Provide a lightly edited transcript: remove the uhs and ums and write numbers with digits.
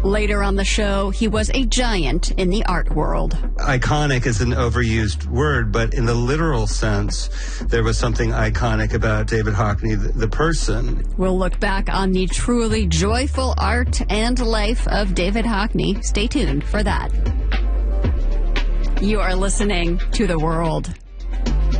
Later on the show, he was a giant in the art world. Iconic is an overused word, but in the literal sense, there was something iconic about David Hockney, the person. We'll look back on the truly joyful art and life of David Hockney. Stay tuned for that. You are listening to The World.